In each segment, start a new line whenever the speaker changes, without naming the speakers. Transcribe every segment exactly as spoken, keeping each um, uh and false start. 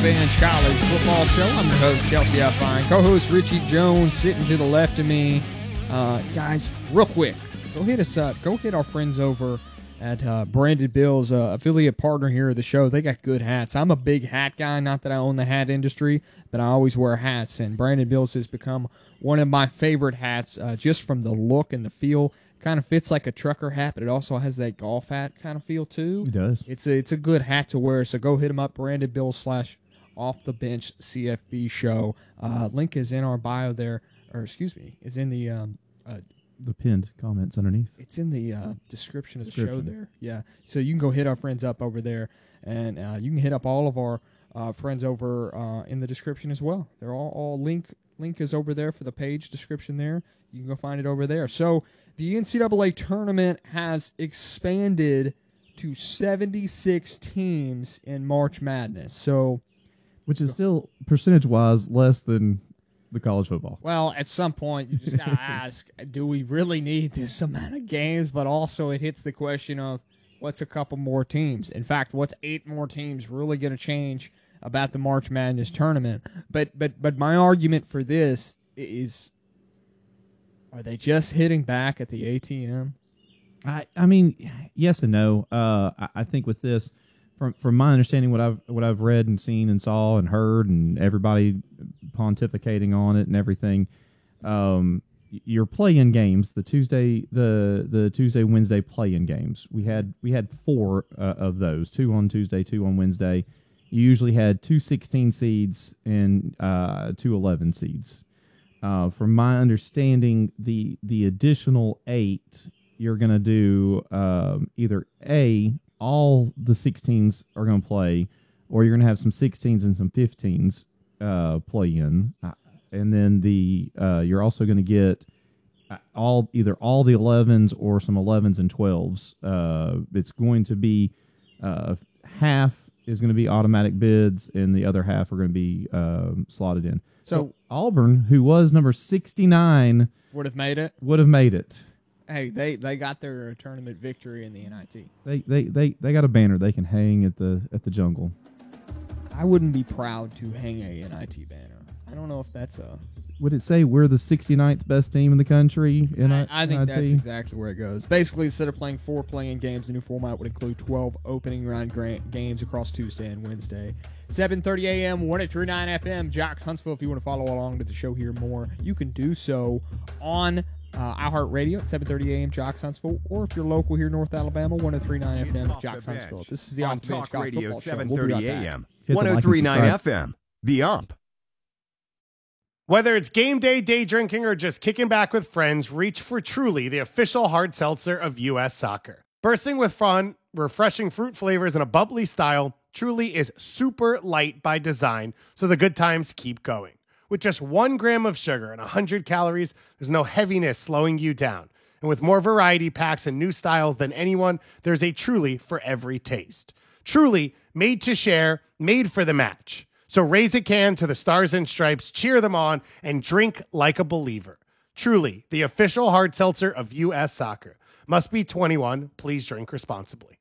Bench College Football Show. I'm your host, Kelsey Huffine. Co-host Richie Jones sitting to the left of me. Uh, guys, real quick, go hit us up. Go hit our friends over at uh, Branded Bills, uh, affiliate partner here of the show. They got good hats. I'm a big hat guy. Not that I own the hat industry, but I always wear hats. And Branded Bills has become one of my favorite hats uh, just from the look and the feel. Kind of fits like a trucker hat, but it also has that golf hat kind of feel too.
It does.
It's a, it's a good hat to wear, so go hit them up, Branded Bills slash Off the Bench C F B show. Uh, link is in our bio there, or excuse me, is in the um, uh,
the pinned comments underneath.
It's in the uh, description of the
Description.
show there. Yeah, so you can go hit our friends up over there, and uh, you can hit up all of our uh, friends over uh, in the description as well. They're all, all link link is over there for the page description there. You can go find it over there. So the N C double A tournament has expanded to seventy-six teams in March Madness. So,
which is still percentage-wise less than the college football.
Well, at some point, you just got to ask, do we really need this amount of games? But also it hits the question of what's a couple more teams? In fact, what's eight more teams really going to change about the March Madness tournament? But but but my argument for this is, are they just hitting back at the A T M?
I I mean, yes and no. Uh, I, I think with this, from from my understanding, what I've what I've read and seen and saw and heard, and everybody pontificating on it and everything, um, you're playing games. The Tuesday, the the Tuesday Wednesday play-in games. We had we had four uh, of those. Two on Tuesday, two on Wednesday. You usually had two sixteen seeds and uh, two eleven seeds. Uh, from my understanding, the the additional eight, you're going to do um, either A, all the sixteens are going to play, or you're going to have some sixteens and some fifteens uh, play in. Uh, and then the uh, you're also going to get all either all the elevens or some elevens and twelves. Uh, it's going to be uh, half is going to be automatic bids, and the other half are going to be um, slotted in. So, so Auburn, who was number sixty-nine,
would have made it.
Would have made it.
Hey, they, they got their tournament victory in the N I T.
They they they they got a banner they can hang at the at the jungle.
I wouldn't be proud to hang a N I T banner. I don't know if that's a.
Would it say we're the sixty-ninth best team in the country? In
I, I think N I T? That's exactly where it goes. Basically, instead of playing four playing games, the new format would include twelve opening round games across Tuesday and Wednesday. seven thirty a.m., one oh three point nine F M, Jocks Huntsville. If you want to follow along to the show here more, you can do so on uh, iHeartRadio at seven thirty a.m. Jocks Huntsville, or if you're local here in North Alabama, one oh three point nine F M, Jocks Huntsville. This is the
on
Off the Bench
Talk Radio
Football
seven
Show.
thirty
We'll
a.m.,
Hit
one oh three point nine F M, The Ump.
Whether it's game day, day drinking, or just kicking back with friends, reach for Truly, the official hard seltzer of U S Soccer. Bursting with fun, refreshing fruit flavors, and a bubbly style, Truly is super light by design, so the good times keep going. With just one gram of sugar and one hundred calories, there's no heaviness slowing you down. And with more variety packs and new styles than anyone, there's a Truly for every taste. Truly, made to share, made for the match. So raise a can to the Stars and Stripes, cheer them on, and drink like a believer. Truly, the official hard seltzer of U S Soccer. Must be twenty-one. Please drink responsibly.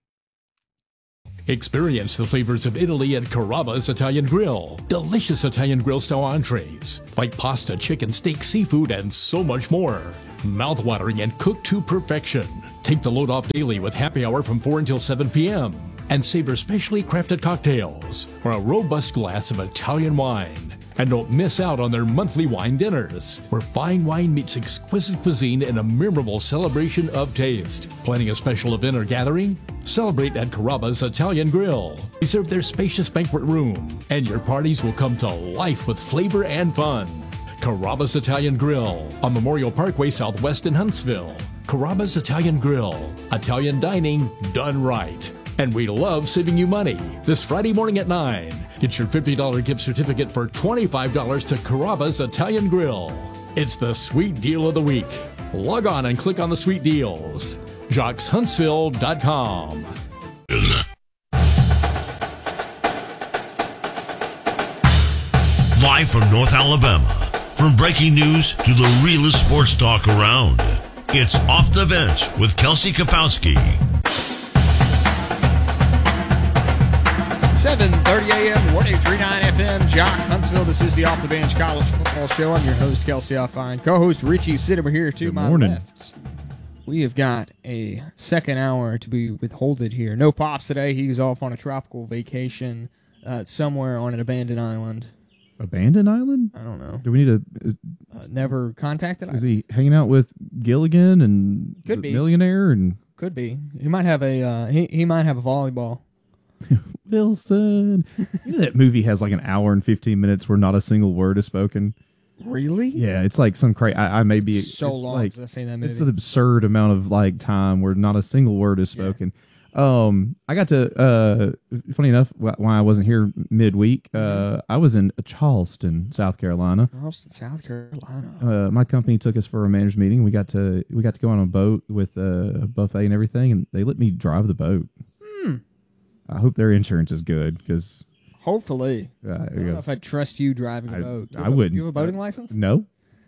Experience the flavors of Italy at Carrabba's Italian Grill. Delicious Italian grill-style entrees, like pasta, chicken, steak, seafood, and so much more. Mouth-watering and cooked to perfection. Take the load off daily with happy hour from four until seven p.m. and savor specially crafted cocktails or a robust glass of Italian wine. And don't miss out on their monthly wine dinners, where fine wine meets exquisite cuisine in a memorable celebration of taste. Planning a special event or gathering? Celebrate at Carrabba's Italian Grill. Reserve their spacious banquet room, and your parties will come to life with flavor and fun. Carrabba's Italian Grill on Memorial Parkway Southwest in Huntsville. Carrabba's Italian Grill. Italian dining done right. And we love saving you money. This Friday morning at nine, get your fifty dollars gift certificate for twenty-five dollars to Carrabba's Italian Grill. It's the sweet deal of the week. Log on and click on the sweet deals. Jocks Huntsville dot com.
Live from North Alabama, from breaking news to the realest sports talk around, it's Off the Bench with Kelsey Kapowski.
seven thirty a.m., one oh three point nine F Jocks, Huntsville. This is the Off the Bench College Football Show. I'm your host, Kelsey Offine. Co-host Richie sit over here to
Good
my
morning.
left. We have got a second hour to be withholded here. No Pops today. He was off on a tropical vacation uh, somewhere on an abandoned island.
Abandoned island?
I don't know.
Do we need a?
Uh, never contacted.
Is he hanging out with Gilligan and
Could
the
be.
Millionaire and
Could be. He might have a. Uh, he he might have a volleyball.
Wilson? You know that movie has like an hour and fifteen minutes where not a single word is spoken.
Really?
Yeah, it's like some crazy. I, I may be
So
it's
long
like,
since I've seen that movie.
It's an absurd amount of like time where not a single word is spoken. Um, I got to. Uh, funny enough, wh- why I wasn't here midweek, uh, I was in Charleston, South Carolina.
Charleston, South Carolina.
Uh, my company took us for a manager's meeting. We got to we got to go on a boat with a buffet and everything, and they let me drive the boat.
Hmm.
I hope their insurance is good because
Hopefully.
uh,
I don't know if I trust you driving a
I-
boat. Do you
I
have a-
wouldn't.
You have a boating license?
no,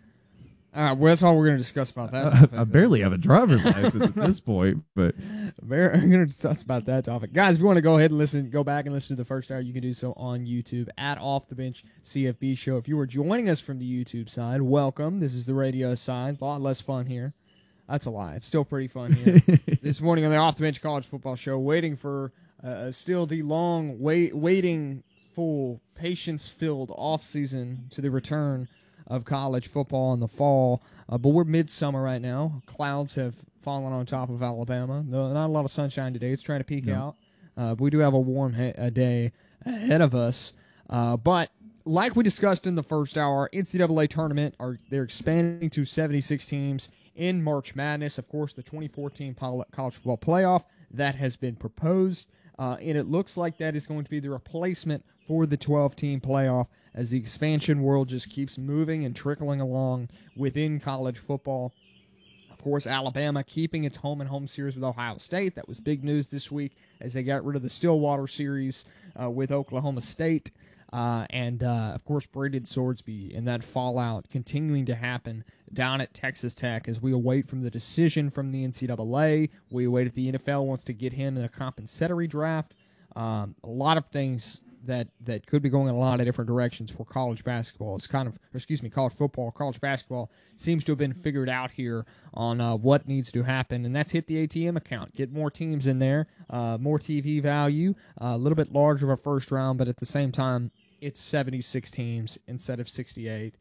All right, well, that's all we're going to discuss about that
I,
topic.
I barely have a driver's license at this point. But
We're going to discuss about that topic. Guys, if you want to go ahead and listen, go back and listen to the first hour, you can do so on YouTube at Off the Bench C F B Show. If you were joining us from the YouTube side, welcome. This is the radio side. A lot less fun here. That's a lie. It's still pretty fun here. This morning on the Off the Bench College Football Show, waiting for uh, still the long, wait, waiting, full, patience-filled off-season to the return of college football in the fall. Uh, but we're midsummer right now. Clouds have fallen on top of Alabama. No, not a lot of sunshine today. It's trying to peak
No.
out. Uh, but we do have a warm he- a day ahead of us. Uh, but like we discussed in the first hour, N C double A tournament, are they're expanding to seventy-six teams in March Madness. Of course, the twenty fourteen Pol- college football playoff that has been proposed. Uh, and it looks like that is going to be the replacement for the twelve-team playoff as the expansion world just keeps moving and trickling along within college football. Of course, Alabama keeping its home-and-home series with Ohio State. That was big news this week as they got rid of the Stillwater series uh, with Oklahoma State. Uh, and, uh, of course, Braden Swordsby and that fallout continuing to happen down at Texas Tech as we await from the decision from the N C double A. We await if the N F L wants to get him in a compensatory draft. Um, a lot of things that, that could be going in a lot of different directions for college basketball. It's kind of, or excuse me, college football. College basketball seems to have been figured out here on uh, what needs to happen, and that's hit the A T M account. Get more teams in there, uh, more T V value, uh, a little bit larger of a first round, but at the same time, it's seventy-six teams instead of sixty-eight.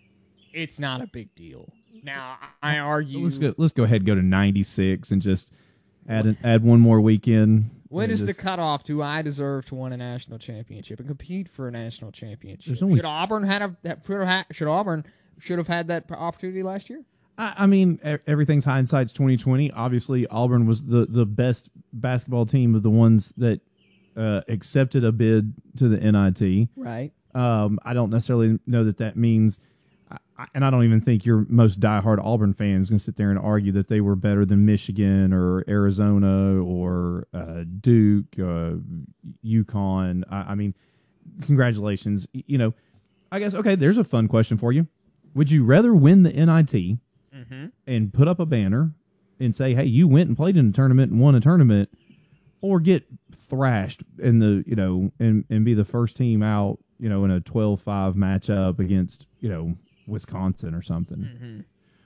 It's not a big deal. Now, I argue...
let's go. Let's go ahead and go to ninety-six and just add an, add one more weekend.
When
and
is the
just-
cutoff to I deserve to win a national championship and compete for a national championship?
There's only-
Should Auburn had a that should have had- should Auburn should have had that opportunity last year?
I, I mean, e- everything's hindsight's twenty twenty. Obviously, Auburn was the, the best basketball team of the ones that uh, accepted a bid to the N I T.
Right.
Um, I don't necessarily know that that means, I, I- and I don't even think your most diehard Auburn fans going to sit there and argue that they were better than Michigan or Arizona or uh, Duke, uh, UConn. I, I mean, congratulations. Y- You know, I guess, okay, there's a fun question for you. Would you rather win the N I T and put up a banner and say, hey, you went and played in a tournament and won a tournament, or get thrashed in the, you know, and, and be the first team out, you know, in a twelve five matchup against, you know, Wisconsin or something?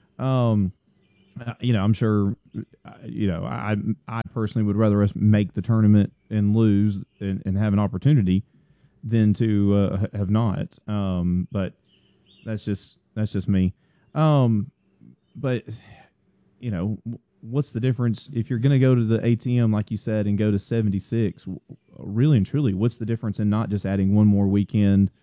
Um, uh, you know, I'm sure, uh, you know, I I personally would rather us make the tournament and lose and, and have an opportunity than to uh, ha- have not. Um, but that's just that's just me. Um, but you know, w- what's the difference if you're going to go to the A T M, like you said, and go to seventy-six? w- Really and truly, what's the difference in not just adding one more weekend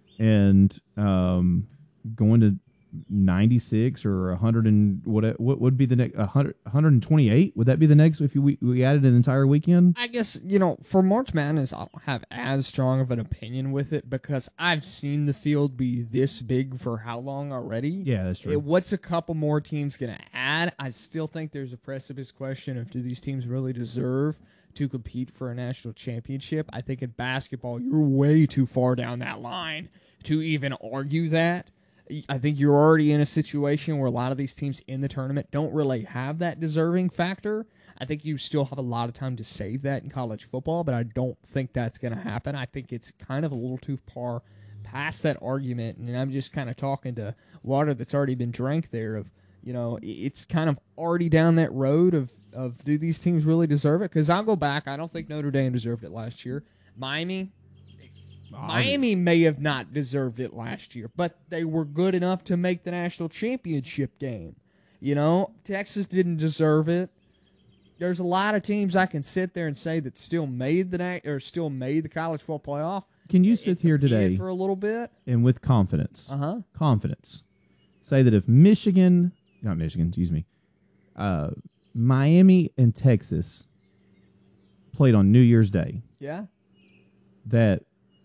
and um, going to ninety-six or one hundred and what? What would be the next? one hundred, one hundred twenty-eight? Would that be the next if you, we we added an entire weekend?
I guess, you know, for March Madness, I don't have as strong of an opinion with it because I've seen the field be this big for how long already?
Yeah, that's true.
It- what's a couple more teams going to add? I still think there's a precipice question of do these teams really deserve to compete for a national championship? I think in basketball, you're way too far down that line to even argue that. I think you're already in a situation where a lot of these teams in the tournament don't really have that deserving factor. I think you still have a lot of time to save that in college football, but I don't think that's going to happen. I think it's kind of a little too far past that argument, and I'm just kind of talking to water that's already been drank there of, you know, it's kind of already down that road of, of do these teams really deserve it? Because I'll go back. I don't think Notre Dame deserved it last year. Miami, Miami may have not deserved it last year, but they were good enough to make the national championship game. You know, Texas didn't deserve it. There's a lot of teams I can sit there and say that still made the na- or still made the college football playoff.
Can you sit here today
for a little bit
and with confidence,
uh-huh.
confidence, say that if Michigan, not Michigan, excuse me, uh, Miami and Texas played on New Year's Day,
yeah,
that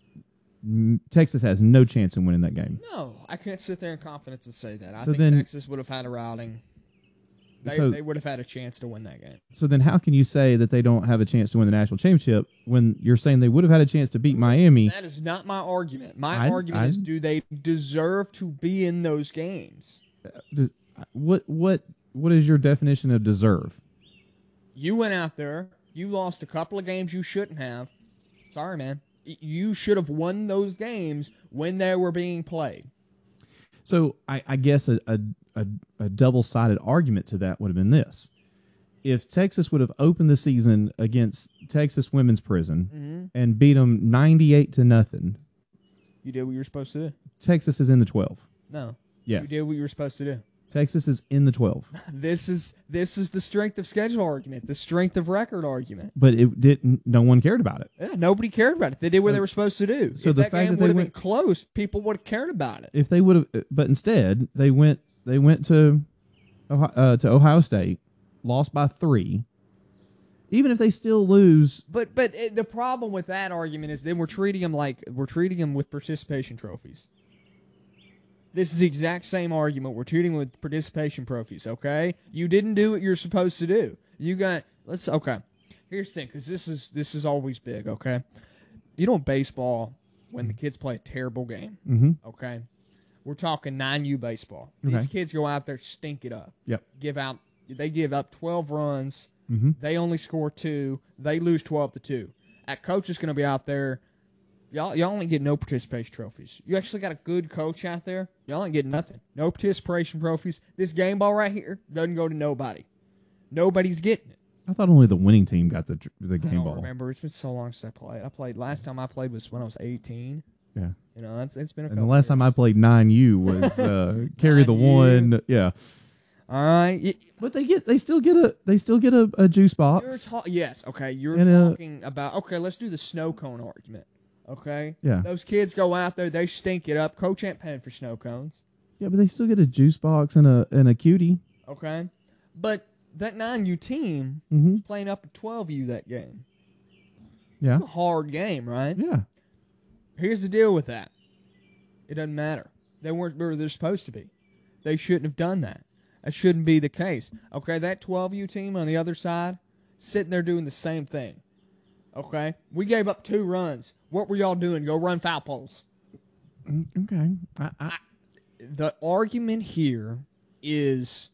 m- Texas has no chance in winning that game?
No, I can't sit there in confidence and say that. I
so
think
then,
Texas would have had a routing. They,
so,
they would have had a chance to win that game.
So then how can you say that they don't have a chance to win the national championship when you're saying they would have had a chance to beat Miami?
That is not my argument. My
I,
argument
I,
is, do they deserve to be in those games?
Does, what what what is your definition of deserve?
You went out there. You lost a couple of games you shouldn't have. Sorry, man. You should have won those games when they were being played.
So I, I guess a, a, a, a double-sided argument to that would have been this. If Texas would have opened the season against Texas Women's Prison
mm-hmm.
and beat them ninety-eight to nothing,
you did what you were supposed to do.
Texas is in the twelve.
No.
Yes.
You did what you were supposed to do.
Texas is in the twelve.
This is this is the strength of schedule argument, the strength of record argument.
But it didn't. No one cared about it.
Yeah, nobody cared about it. They did what so, they were supposed to do.
So
if
the
that
fact
game
that
would
they
have
went,
been close, people would have cared about it.
If they would have, but instead they went. They went to uh, to Ohio State, lost by three. Even if they still lose,
but but it, the problem with that argument is then we're treating them like we're treating them with participation trophies. This is the exact same argument we're treating with participation trophies, okay? You didn't do what you're supposed to do. You got, let's, okay. Here's the thing, because this is, this is always big, okay? You know, baseball, when the kids play a terrible game,
mm-hmm.
okay? We're talking nine U baseball.
Okay.
These kids go out there, stink it up.
Yep.
Give out, they give up twelve runs.
Mm-hmm.
They only score two. They lose twelve to two. That coach is going to be out there. Y'all, y'all ain't getting no participation trophies. You actually got a good coach out there. Y'all ain't getting nothing. No participation trophies. This game ball right here doesn't go to nobody. Nobody's getting it.
I thought only the winning team got the the game
I don't
ball.
remember. It's been so long since I played. I played last time I played was when I was eighteen.
Yeah.
You know, it's it's been a
and
couple
the last
years.
time I played nine U was uh, carry the one. Yeah.
All right. It,
but they get they still get a they still get a, a juice box.
You're ta- yes. Okay. You're
and
talking
a,
about. Okay. Let's do the snow cone argument. Okay.
Yeah.
Those kids go out there. They stink it up. Coach ain't paying for snow cones.
Yeah, but they still get a juice box and a and a cutie.
Okay. But that nine U team
mm-hmm.
was playing up a twelve U that game.
Yeah.
It's a hard game, right?
Yeah.
Here's the deal with that. It doesn't matter. They weren't where they're supposed to be. They shouldn't have done that. That shouldn't be the case. Okay, that twelve U team on the other side, sitting there doing the same thing. Okay? We gave up two runs. What were y'all doing? Go run foul poles.
Okay. I, I,
the argument here is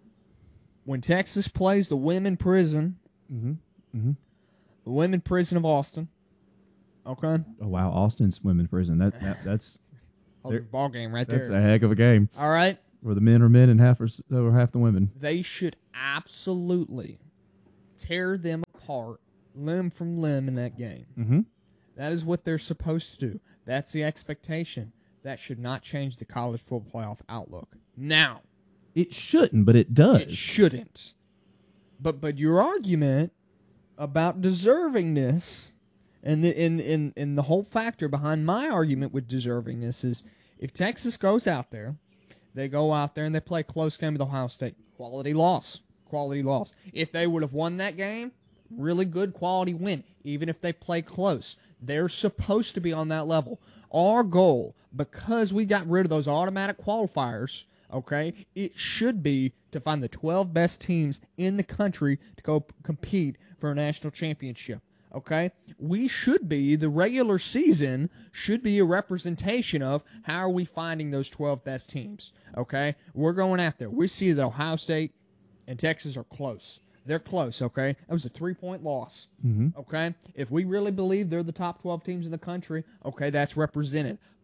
when Texas plays the women prison,
mm-hmm. Mm-hmm.
the women prison of Austin. Okay?
Oh, wow. Austin's women's prison. That, that That's
oh, ball game right
that's
there.
a heck of a game.
All right?
Where the men are men and half are, or half the women.
They should absolutely tear them apart, limb from limb in that game.
Mm-hmm.
That is what they're supposed to do. That's the expectation. That should not change the college football playoff outlook. Now,
it shouldn't, but it does.
It shouldn't. But but your argument about deservingness and the in in in the whole factor behind my argument with deservingness is if Texas goes out there, they go out there and they play a close game with Ohio State. Quality loss. Quality loss. If they would have won that game, really good quality win, even if they play close. They're supposed to be on that level. Our goal, because we got rid of those automatic qualifiers, okay, it should be to find the twelve best teams in the country to go p- compete for a national championship, okay? We should be, the regular season should be a representation of how are we finding those twelve best teams, okay? We're going out there. We see that Ohio State and Texas are close. They're close, okay? That was a three-point loss,
mm-hmm.
okay? If we really believe they're the top twelve teams in the country, okay, that's represented. But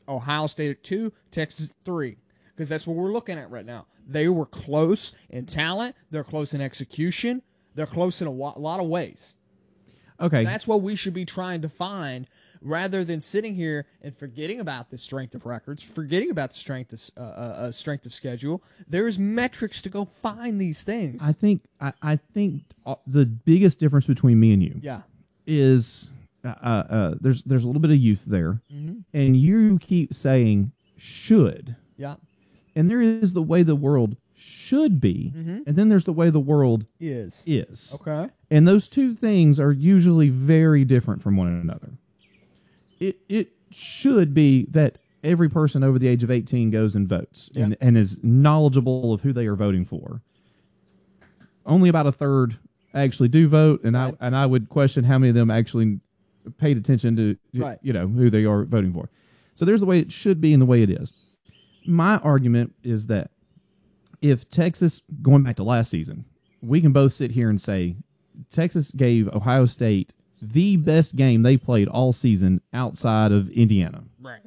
Ohio State at two, Texas at three, because that's what we're looking at right now. They were close in talent. They're close in execution. They're close in a wa- lot of ways.
Okay.
That's what we should be trying to find, rather than sitting here and forgetting about the strength of records, forgetting about the strength of uh, uh, strength of schedule. There's metrics to go find these things.
I think I, I think the biggest difference between me and you
yeah.
is uh, uh, there's there's a little bit of youth there,
Mm-hmm.
and you keep saying should,
Yeah.
and there is the way the world should be,
Mm-hmm.
and then there's the way the world
Is.
is.
Okay.
And those two things are usually very different from one another. It it should be that every person over the age of eighteen goes and votes
Yeah.
and, and is knowledgeable of who they are voting for. Only about a third actually do vote, and
Right.
I and I would question how many of them actually paid attention to
Right.
you know who they are voting for. So there's the way it should be and the way it is. My argument is that if Texas, going back to last season, we can both sit here and say Texas gave Ohio State the best game they played all season outside of Indiana.
Right.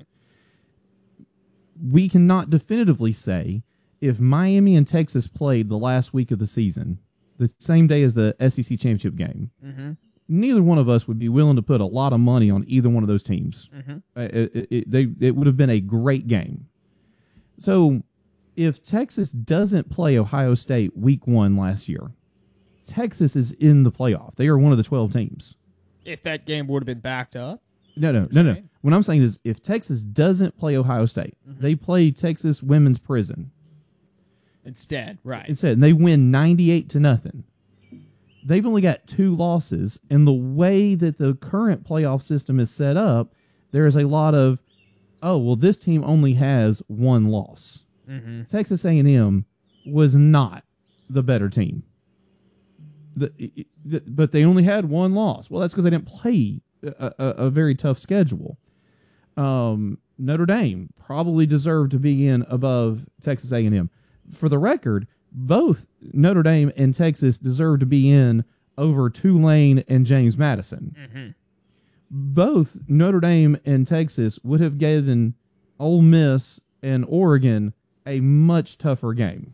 We cannot definitively say if Miami and Texas played the last week of the season, the same day as the S E C championship game,
Mm-hmm.
neither one of us would be willing to put a lot of money on either one of those teams.
Mm-hmm.
Uh, It, it, it, they, it would have been a great game. So if Texas doesn't play Ohio State week one last year, Texas is in the playoff. They are one of the twelve teams.
If that game would have been backed up.
No, no, no, no.
saying?
What I'm saying is if Texas doesn't play Ohio State,
Mm-hmm.
they play Texas Women's Prison
Instead, right.
instead, and they win ninety-eight to nothing. They've only got two losses, and the way that the current playoff system is set up, there is a lot of, oh, well, this team only has one loss.
Mm-hmm.
Texas A and M was not the better team. The, the, but they only had one loss. Well, that's because they didn't play a, a, a very tough schedule. Um, Notre Dame probably deserved to be in above Texas A and M. For the record, both Notre Dame and Texas deserve to be in over Tulane and James Madison.
Mm-hmm.
Both Notre Dame and Texas would have given Ole Miss and Oregon a much tougher game.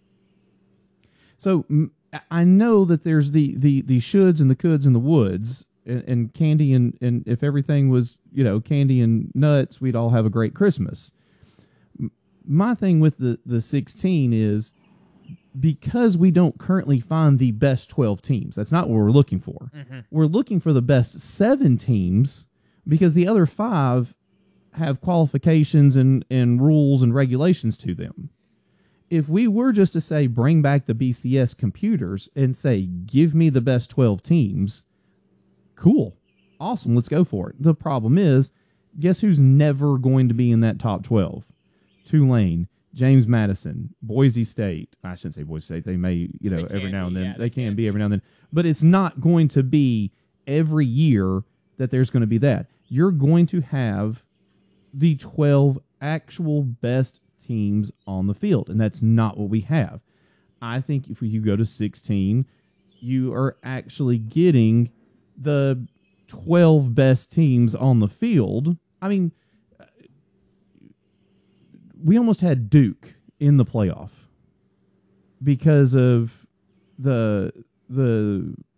So m- I know that there's the, the, the shoulds and the coulds and the woulds, and, and candy and, and if everything was, you know, candy and nuts, we'd all have a great Christmas. M- My thing with the, the sixteen is because we don't currently find the best twelve teams. That's not what we're looking for.
Mm-hmm.
We're looking for the best seven teams because the other five have qualifications and, and rules and regulations to them. If we were just to say, bring back the B C S computers and say, give me the best twelve teams, cool, awesome, let's go for it. The problem is, guess who's never going to be in that top twelve? Tulane, James Madison, Boise State. I shouldn't say Boise State. They may, you know,
They
every
can
now and
be,
then.
yeah,
they
they
can
can
be every now and then. But it's not going to be every year that there's going to be that. You're going to have the twelve actual best teams on the field, and that's not what we have. I think if you go to sixteen, you are actually getting the twelve best teams on the field. I mean, we almost had Duke in the playoff because of the the